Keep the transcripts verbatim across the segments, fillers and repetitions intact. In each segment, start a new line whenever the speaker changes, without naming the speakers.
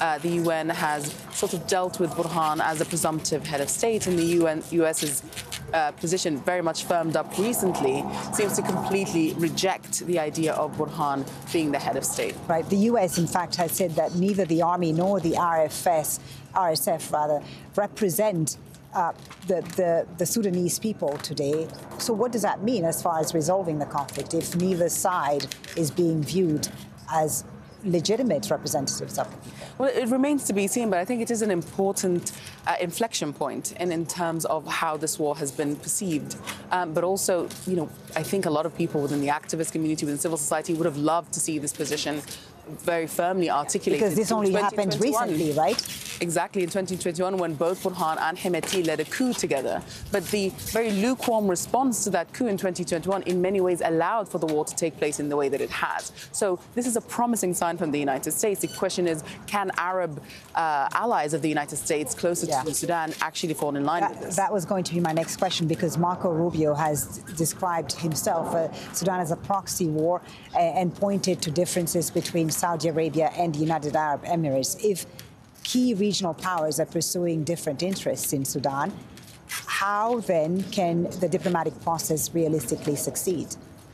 uh, the U N has sort of dealt with Burhan as a presumptive head of state, and the U N, US's uh, position, very much firmed up recently, seems to completely reject the idea of Burhan being the head of state.
Right. The U S, in fact, has said that neither the army nor the R F S, R S F rather, represent uh, the, the, the Sudanese people today. So what does that mean as far as resolving the conflict if neither side is being viewed as legitimate representatives of the people?
Well, it remains to be seen, but I think it is an important uh, inflection point in, in terms of how this war has been perceived. Um, but also, you know, I think a lot of people within the activist community, within civil society, would have loved to see this position very firmly articulated.
Because this only happened recently, right?
Exactly, in twenty twenty-one, when both Burhan and Hemeti led a coup together. But the very lukewarm response to that coup in twenty twenty-one in many ways allowed for the war to take place in the way that it has. So this is a promising sign from the United States. The question is, can Arab uh, allies of the United States closer yeah. to Sudan actually fall in line
that,
with this?
That was going to be my next question, because Marco Rubio has described himself uh, Sudan as a proxy war uh, and pointed to differences between Saudi Arabia and the United Arab Emirates. If key regional powers are pursuing different interests in Sudan, how then can the diplomatic process realistically succeed?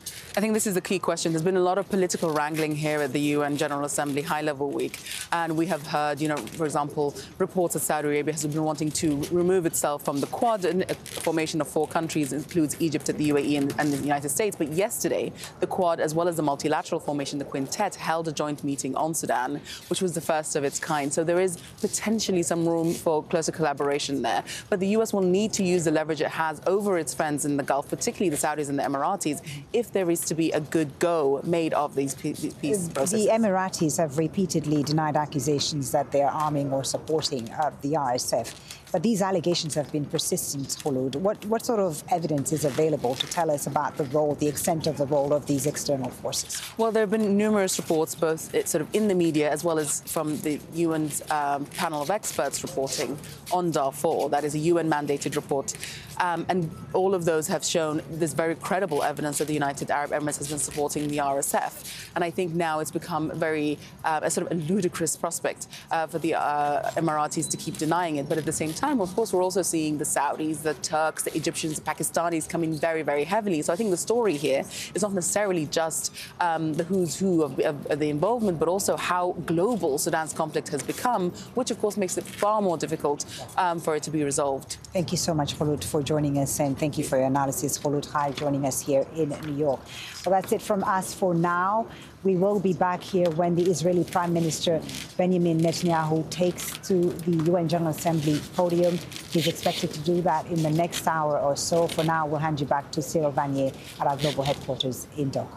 I think this is the key question. There's been a lot of political wrangling here at the U N General Assembly high-level week, and we have heard, you know, for example, reports that Saudi Arabia has been wanting to remove itself from the Quad, and a formation of four countries includes Egypt, the U A E, and, and the United States. But yesterday, the Quad, as well as the multilateral formation, the Quintet, held a joint meeting on Sudan, which was the first of its kind. So there is potentially some room for closer collaboration there. But the U S will need to use the leverage it has over its friends in the Gulf, particularly the Saudis and the Emiratis, if there is to be a good go made of these peace processes.
The Emiratis have repeatedly denied accusations that they are arming or supporting uh, the R S F. But these allegations have been persistent, Khulud. What, what sort of evidence is available to tell us about the role, the extent of the role of these external forces?
Well, there have been numerous reports, both sort of in the media as well as from the U N's um, panel of experts reporting on Darfur. That is a U N-mandated report. Um, and all of those have shown this very credible evidence that the United Arab Emirates has been supporting the R S F. And I think now it's become very, uh, a sort of a ludicrous prospect uh, for the uh, Emiratis to keep denying it. But at the same time, of course, we're also seeing the Saudis, the Turks, the Egyptians, the Pakistanis coming very, very heavily. So I think the story here is not necessarily just um, the who's who of, of, of the involvement, but also how global Sudan's conflict has become, which, of course, makes it far more difficult um, for it to be resolved.
Thank you so much, Khulud, for joining us, and thank you for your analysis. Khulud Khair joining us here in New York. Well, that's it from us for now. We will be back here when the Israeli Prime Minister Benjamin Netanyahu takes to the U N General Assembly podium. He's expected to do that in the next hour or so. For now, we'll hand you back to Cyril Vanier at our global headquarters in Doha.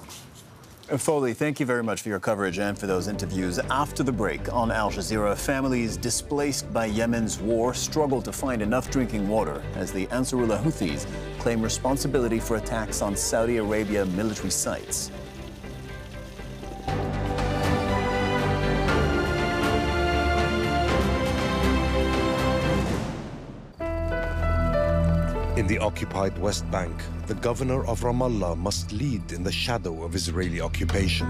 Foley, thank you very much for your coverage and for those interviews. After the break on Al Jazeera, families displaced by Yemen's war struggle to find enough drinking water as the Ansarullah Houthis claim responsibility for attacks on Saudi Arabia military sites.
In the occupied West Bank, the governor of Ramallah must lead in the shadow of Israeli occupation.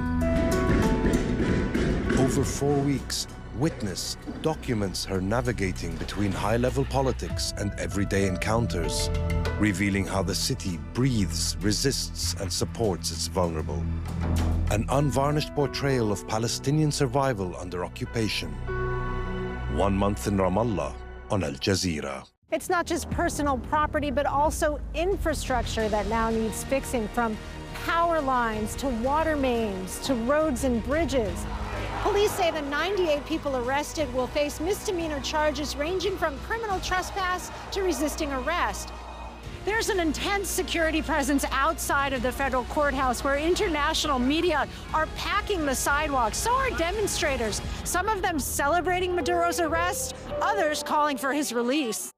Over four weeks, Witness documents her navigating between high-level politics and everyday encounters, revealing how the city breathes, resists, and supports its vulnerable. An unvarnished portrayal of Palestinian survival under occupation. One month in Ramallah on Al Jazeera.
It's not just personal property, but also infrastructure that now needs fixing, from power lines to water mains to roads and bridges. Police say the ninety-eight people arrested will face misdemeanor charges ranging from criminal trespass to resisting arrest. There's an intense security presence outside of the federal courthouse where international media are packing the sidewalks. So are demonstrators, some of them celebrating Maduro's arrest, others calling for his release.